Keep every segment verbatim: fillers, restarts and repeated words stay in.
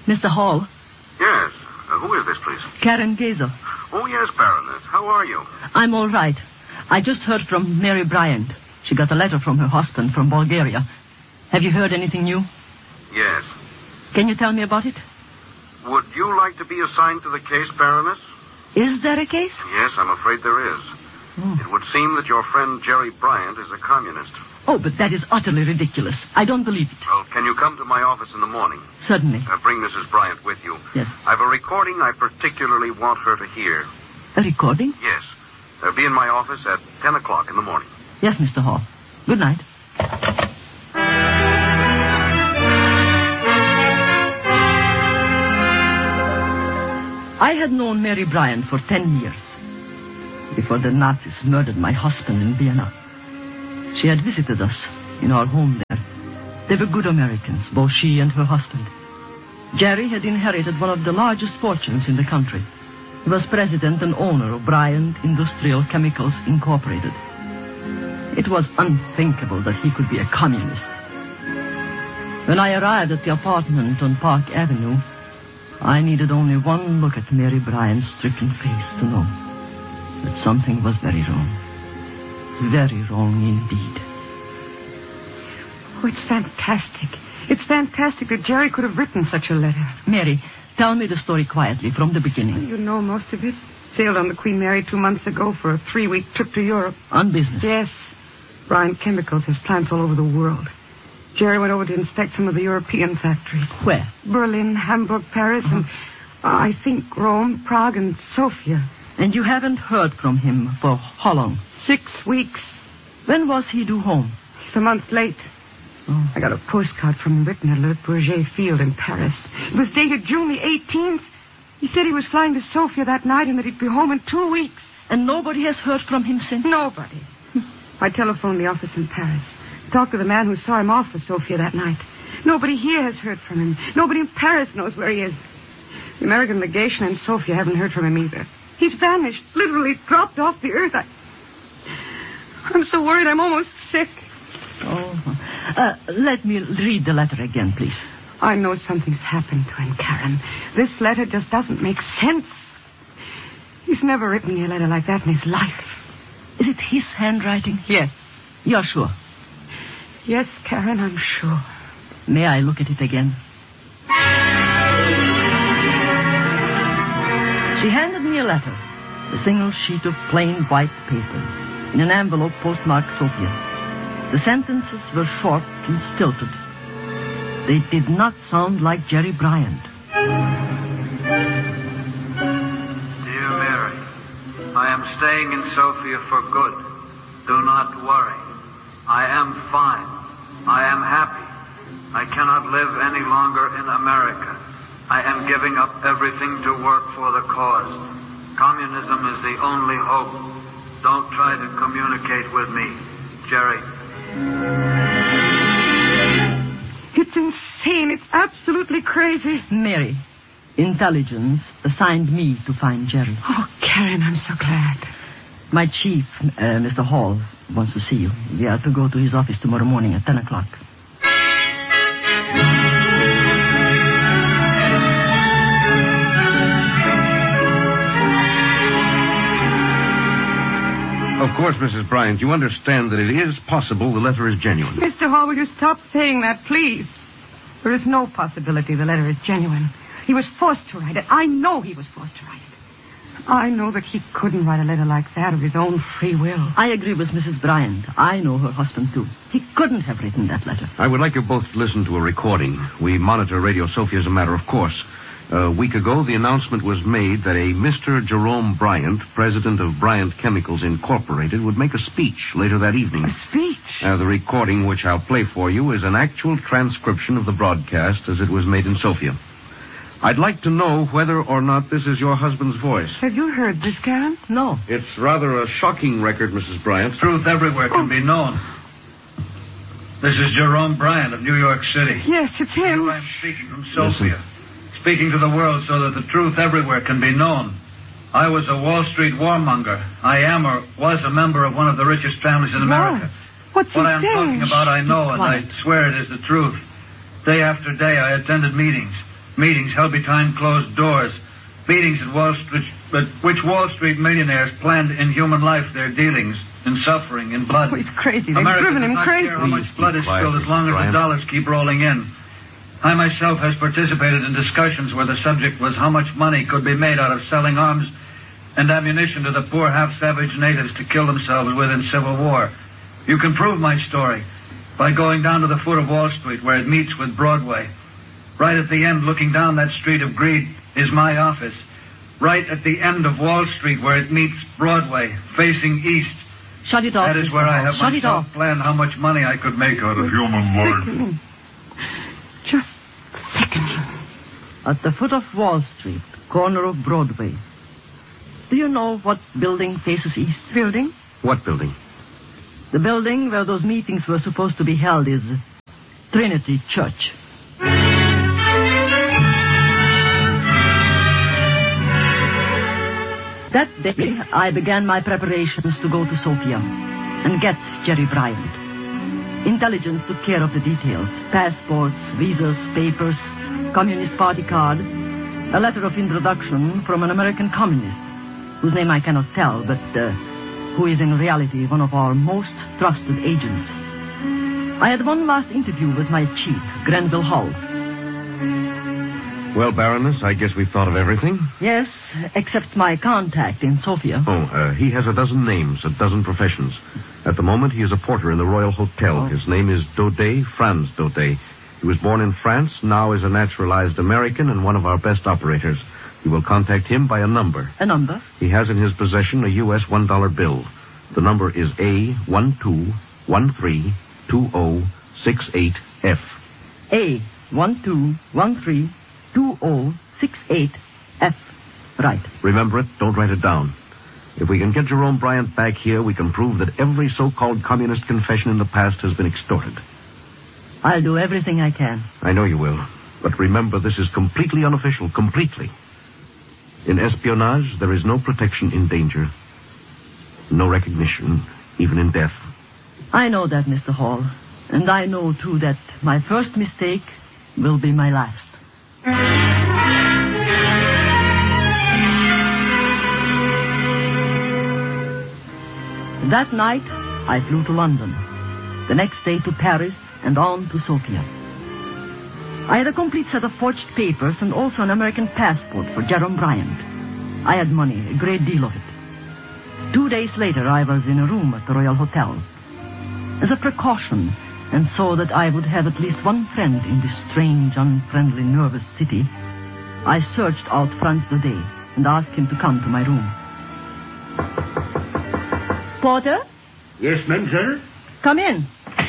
Mister Hall? Yes. Uh, who is this, please? Karen Gazer. Oh, yes, Baroness. How are you? I'm all right. I just heard from Mary Bryant. She got a letter from her husband from Bulgaria. Have you heard anything new? Yes. Can you tell me about it? Would you like to be assigned to the case, Baroness? Is there a case? Yes, I'm afraid there is. Oh. It would seem that your friend Jerry Bryant is a communist. Oh, but that is utterly ridiculous. I don't believe it. Well, can you come to my office in the morning? Certainly. Uh, bring Missus Bryant with you. Yes. I've a recording I particularly want her to hear. A recording? Yes. Uh, be in my office at ten o'clock in the morning. Yes, Mister Hall. Good night. I had known Mary Bryant for ten years, before the Nazis murdered my husband in Vienna. She had visited us in our home there. They were good Americans, both she and her husband. Jerry had inherited one of the largest fortunes in the country. He was president and owner of Bryant Industrial Chemicals Incorporated. It was unthinkable that he could be a communist. When I arrived at the apartment on Park Avenue, I needed only one look at Mary Bryant's stricken face to know that something was very wrong. Very wrong indeed. Oh, it's fantastic. It's fantastic that Jerry could have written such a letter. Mary, tell me the story quietly from the beginning. Well, you know most of it. Sailed on the Queen Mary two months ago for a three-week trip to Europe. On business? Yes. Bryant Chemicals has plants all over the world. Jerry went over to inspect some of the European factories. Where? Berlin, Hamburg, Paris, uh-huh. and uh, I think Rome, Prague, and Sofia. And you haven't heard from him for how long? Six weeks. When was he due home? He's a month late. Oh. I got a postcard from him written at Le Bourget Field in Paris. It was dated June the eighteenth. He said he was flying to Sofia that night and that he'd be home in two weeks. And nobody has heard from him since? Nobody. I telephoned the office in Paris. Talked to the man who saw him off for Sofia that night. Nobody here has heard from him. Nobody in Paris knows where he is. The American legation in Sofia haven't heard from him either. He's vanished, literally dropped off the earth. I... I'm so worried I'm almost sick. Oh, uh, let me read the letter again, please. I know something's happened to him, Karen. This letter just doesn't make sense. He's never written me a letter like that in his life. Is it his handwriting? Yes. You're sure? Yes, Karen, I'm sure. May I look at it again? She handed me a letter, a single sheet of plain white paper, in an envelope postmarked Sofia. The sentences were short and stilted. They did not sound like Jerry Bryant. Dear Mary, I am staying in Sofia for good. Do not worry. I am fine. I am happy. I cannot live any longer in America. I am giving up everything to work for the cause. Communism is the only hope. Don't try to communicate with me. Jerry. It's insane. It's absolutely crazy. Mary, intelligence assigned me to find Jerry. Oh, Karen, I'm so glad. My chief, uh, Mister Hall, wants to see you. We are to go to his office tomorrow morning at ten o'clock. Of course, Missus Bryant, you understand that it is possible the letter is genuine. Mister Hall, will you stop saying that, please? There is no possibility the letter is genuine. He was forced to write it. I know he was forced to write it. I know that he couldn't write a letter like that of his own free will. I agree with Missus Bryant. I know her husband, too. He couldn't have written that letter. I would like you both to listen to a recording. We monitor Radio Sofia as a matter of course. A week ago, the announcement was made that a Mister Jerome Bryant, president of Bryant Chemicals Incorporated, would make a speech later that evening. A speech? Uh, the recording, which I'll play for you, is an actual transcription of the broadcast as it was made in Sofia. I'd like to know whether or not this is your husband's voice. Have you heard this, Karen? No. It's rather a shocking record, Missus Bryant. Truth everywhere can oh. be known. This is Jerome Bryant of New York City. Yes, it's him. I'm speaking from Sofia. Listen. Speaking to the world so that the truth everywhere can be known. I was a Wall Street warmonger. I am or was a member of one of the richest families in America. What's what he I'm saying? talking about I know, and I swear it is the truth. Day after day I attended meetings. Meetings held behind closed doors. Meetings at Wall Street, at which Wall Street millionaires planned in human life their dealings, in suffering, in blood. Oh, he's crazy. They've America driven does him not crazy. care how much Please blood be is quiet, spilled as long as Bryant. the dollars keep rolling in. I myself has participated in discussions where the subject was how much money could be made out of selling arms and ammunition to the poor half-savage natives to kill themselves with in civil war. You can prove my story by going down to the foot of Wall Street where it meets with Broadway. Right at the end, looking down that street of greed, is my office. Right at the end of Wall Street where it meets Broadway, facing east. Shut it off. That is Mister where I Hall. have Shut it myself off. planned how much money I could make out of human life. Just sickening. At the foot of Wall Street, corner of Broadway. Do you know what building faces east? Building? What building? The building where those meetings were supposed to be held is Trinity Church. That day, I began my preparations to go to Sofia and get Jerry Bryant. Intelligence took care of the details. Passports, visas, papers, Communist Party card, a letter of introduction from an American communist, whose name I cannot tell, but uh, who is in reality one of our most trusted agents. I had one last interview with my chief, Grenville Hull. Well, Baroness, I guess we've thought of everything. Yes, except my contact in Sofia. Oh, uh, he has a dozen names, a dozen professions. At the moment, he is a porter in the Royal Hotel. Oh. His name is Daudet, Franz Daudet. He was born in France, now is a naturalized American and one of our best operators. You will contact him by a number. A number? He has in his possession a U S one dollar bill. The number is A one two one three two zero six eight F. A one two one three two zero six eight F. Right. Remember it, don't write it down. If we can get Jerome Bryant back here, we can prove that every so-called communist confession in the past has been extorted. I'll do everything I can. I know you will. But remember, this is completely unofficial, completely. In espionage, there is no protection in danger. No recognition, even in death. I know that, Mister Hall. And I know, too, that my first mistake will be my last. That night, I flew to London. The next day to Paris and on to Sofia. I had a complete set of forged papers and also an American passport for Jerome Bryant. I had money, a great deal of it. Two days later, I was in a room at the Royal Hotel. As a precaution, and so that I would have at least one friend in this strange, unfriendly, nervous city, I searched out Franz Daudet and asked him to come to my room. Porter, Yes, mademoiselle? come in.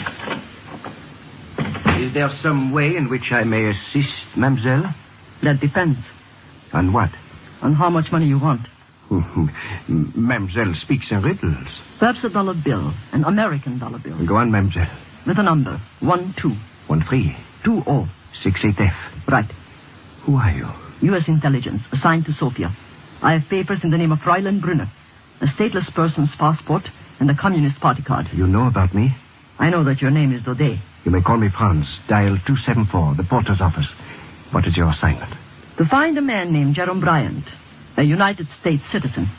Is there some way in which I may assist, mademoiselle? That depends On what? on how much money you want. Mademoiselle speaks in riddles. Perhaps a dollar bill, an American dollar bill, Go on, mademoiselle. with a number, one, two, One three. two, oh. Six eight F. Right. Who are you? U S intelligence, assigned to Sofia. I have papers in the name of Fräulein Brunner, a stateless person's passport, and a Communist Party card. You know about me? I know that your name is Daudet. You may call me Franz. Dial two seven four, the porter's office. What is your assignment? To find a man named Jerome Bryant, a United States citizen.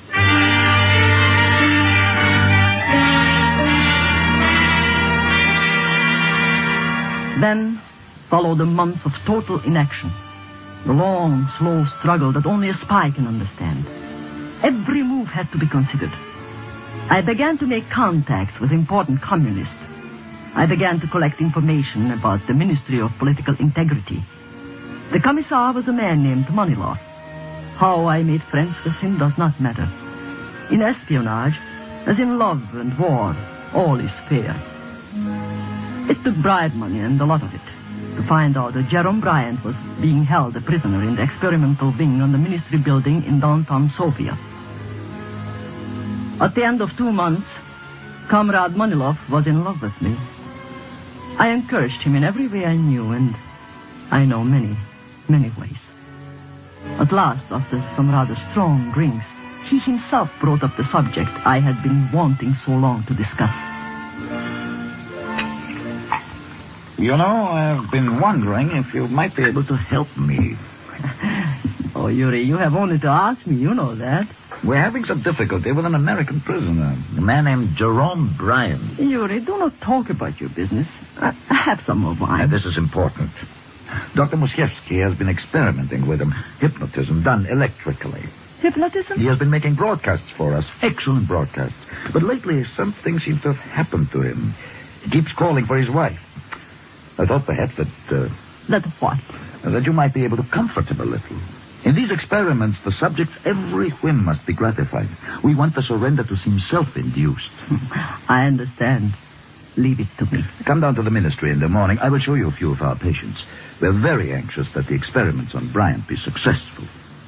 Then followed a month of total inaction. The long, slow struggle that only a spy can understand. Every move had to be considered. I began to make contacts with important communists. I began to collect information about the Ministry of Political Integrity. The commissar was a man named Maniloff. How I made friends with him does not matter. In espionage, as in love and war, all is fair. It took bribe money and a lot of it to find out that Jerome Bryant was being held a prisoner in the experimental wing on the ministry building in downtown Sofia. At the end of two months, Comrade Maniloff was in love with me. I encouraged him in every way I knew, and I know many, many ways. At last, after some rather strong drinks, he himself brought up the subject I had been wanting so long to discuss. You know, I've been wondering if you might be able to help me. Oh, Yuri, you have only to ask me. You know that. We're having some difficulty with an American prisoner, a man named Jerome Bryant. Yuri, do not talk about your business. Uh, have some more wine. Now, this is important. Doctor Musiewski has been experimenting with him. Hypnotism done electrically. Hypnotism? He has been making broadcasts for us. Excellent broadcasts. But lately, something seems to have happened to him. He keeps calling for his wife. I thought perhaps that... Uh, that what? That you might be able to comfort him a little. In these experiments, the subject's every whim must be gratified. We want the surrender to seem self-induced. I understand. Leave it to me. Come down to the ministry in the morning. I will show you a few of our patients. We're very anxious that the experiments on Bryant be successful.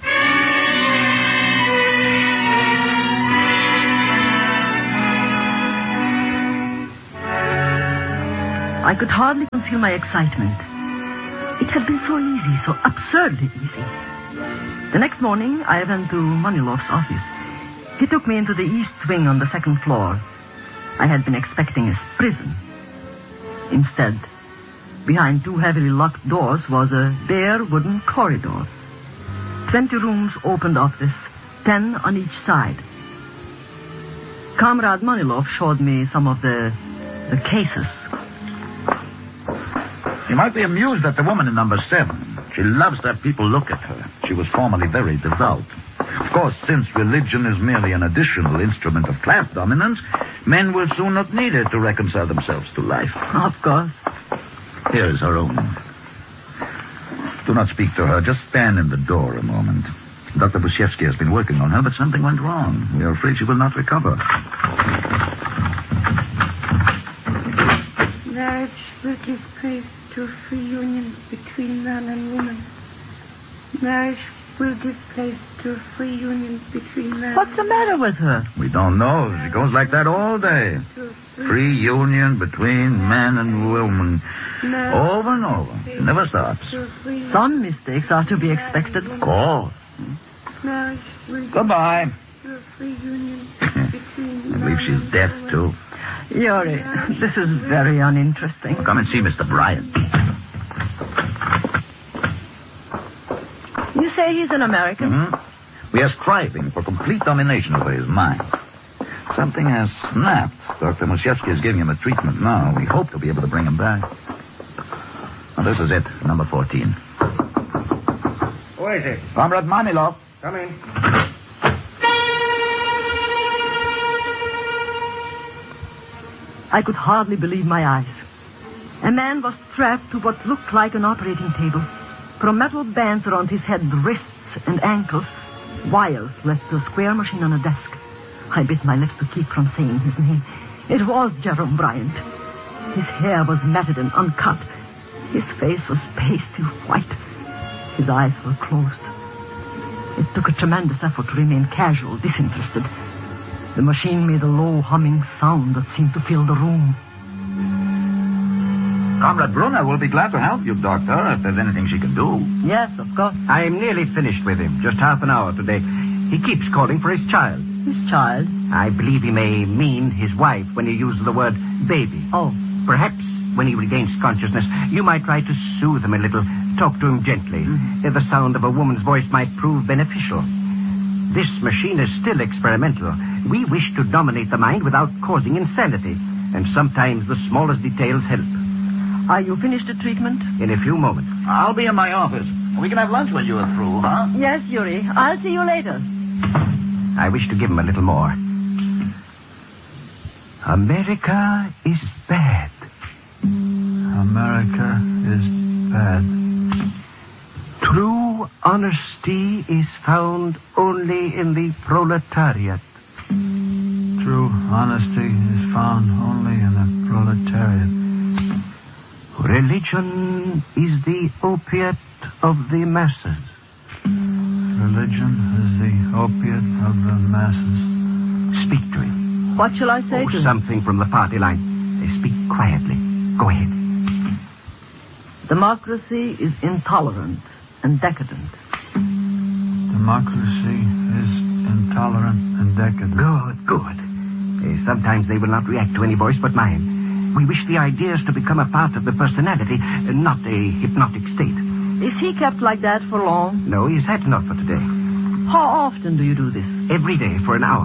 I could hardly conceal my excitement. It had been so easy, so absurdly easy. The next morning, I went to Manilov's office. He took me into the east wing on the second floor. I had been expecting a prison. Instead, behind two heavily locked doors was a bare wooden corridor. Twenty rooms opened off this, ten on each side. Comrade Manilov showed me some of the, the cases. You might be amused at the woman in number seven. She loves that people look at her. She was formerly very devout. Of course, since religion is merely an additional instrument of class dominance, men will soon not need it to reconcile themselves to life. Of course. Here is her room. Do not speak to her. Just stand in the door a moment. Doctor Musiewski has been working on her, but something went wrong. We are afraid she will not recover. Marriage will give place to a free union between man and woman. Marriage will give place to a free union between man What's the matter with her? We don't know. She goes like that all day. Free union between man and woman. Over and over. She never stops. Some mistakes are to be expected. Of course. Marriage will give Goodbye. to a free union between I believe she's deaf, too. Yuri, this is very uninteresting. Come and see Mister Bryant. You say he's an American? Mm-hmm. We are striving for complete domination over his mind. Something has snapped. Doctor Musiewski is giving him a treatment now. We hope to be able to bring him back. Well, this is it, number fourteen. Who is it? Comrade Manilov. Come in. I could hardly believe my eyes. A man was strapped to what looked like an operating table. From metal bands around his head, wrists and ankles, wires led to a square machine on a desk. I bit my lips to keep from saying his name. It was Jerome Bryant. His hair was matted and uncut. His face was pasty white. His eyes were closed. It took a tremendous effort to remain casual, disinterested. The machine made a low humming sound that seemed to fill the room. Comrade Brunner will be glad to help you, Doctor, if there's anything she can do. Yes, of course. I'm nearly finished with him. Just half an hour today. He keeps calling for his child. His child? I believe he may mean his wife when he uses the word baby. Oh. Perhaps when he regains consciousness, you might try to soothe him a little. Talk to him gently. Mm-hmm. The sound of a woman's voice might prove beneficial. This machine is still experimental. We wish to dominate the mind without causing insanity. And sometimes the smallest details help. Are you finished the treatment? In a few moments. I'll be in my office. We can have lunch when you are through, huh? Yes, Yuri. I'll see you later. I wish to give him a little more. America is bad. America is bad. True honesty is found only in the proletariat. True honesty is found only in the proletariat. Religion is the opiate of the masses. Religion is the opiate of the masses. Speak to him. What shall I say oh, to him? Something from the party line. Speak quietly. Go ahead. Democracy is intolerant and decadent. Democracy is intolerant and decadent. Good, good. Uh, sometimes they will not react to any voice but mine. We wish the ideas to become a part of the personality, not a hypnotic state. Is he kept like that for long? No, he's had enough for today. How often do you do this? Every day for an hour.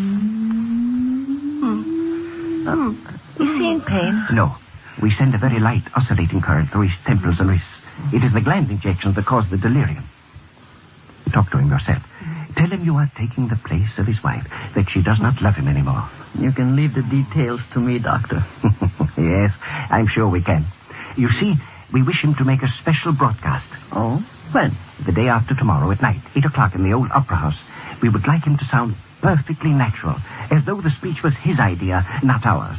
Hmm. Um, is he in pain? No. We send a very light oscillating current through his temples and wrists. It is the gland injections that cause the delirium. Talk to him yourself. Tell him you are taking the place of his wife, that she does not love him anymore. You can leave the details to me, Doctor. Yes, I'm sure we can. You see, we wish him to make a special broadcast. Oh? When? The day after tomorrow at night, eight o'clock in the old opera house. We would like him to sound perfectly natural, as though the speech was his idea, not ours.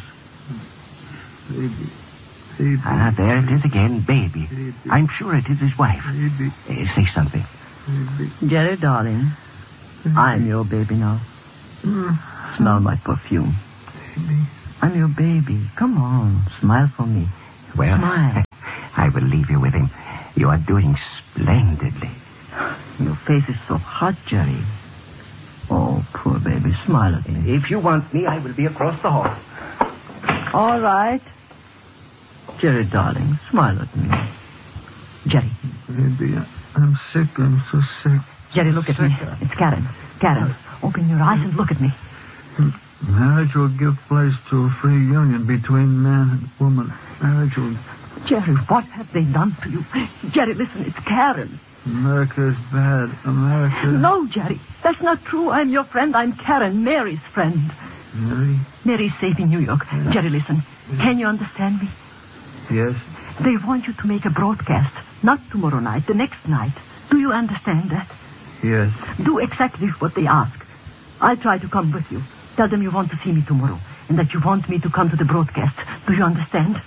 Baby. Baby. Ah, there it is again, baby. Baby. I'm sure it is his wife. Baby. Uh, say something. Baby. Jerry, darling, I'm your baby now. Mm. Smell my perfume. Baby. I'm your baby. Come on, smile for me. Well, Smile. I will leave you with him. You are doing splendidly. Your face is so hot, Jerry. Oh, poor baby, smile at me. If you want me, I will be across the hall. All right. Jerry, darling, smile at me. Jerry. Baby, I'm sick. I'm so sick. Jerry, look at me. It's Karen. Karen, open your eyes and look at me. Marriage will give place to a free union between man and woman. Marriage will... Jerry, what have they done to you? Jerry, listen, it's Karen. America is bad. America... No, Jerry, that's not true. I'm your friend. I'm Karen, Mary's friend. Mary? Mary's safe in New York. Yeah. Jerry, listen. Can you understand me? Yes. They want you to make a broadcast. Not tomorrow night, the next night. Do you understand that? Yes. Do exactly what they ask. I'll try to come with you. Tell them you want to see me tomorrow, and that you want me to come to the broadcast. Do you understand?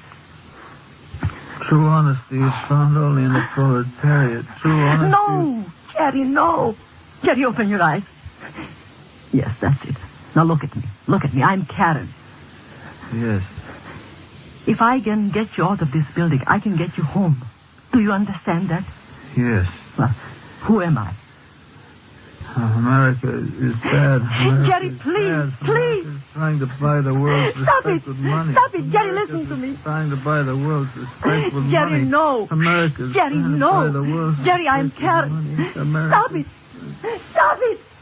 True honesty is found only in the proletariat. True honesty... No! Jerry, no! Jerry, open your eyes. Yes, that's it. Now look at me. Look at me. I'm Karen. Yes. If I can get you out of this building, I can get you home. Do you understand that? Yes. Well, who am I? Uh, America is bad. America Jerry, is please, bad. please. America is trying to buy the world's Stop respect it. with money. Stop it, Jerry, America listen to is me. trying to buy the world's respect with Jerry, money. no. America is Jerry, trying to no. buy the world's Jerry, I'm respect with Karen. money. America- Stop it. Stop it.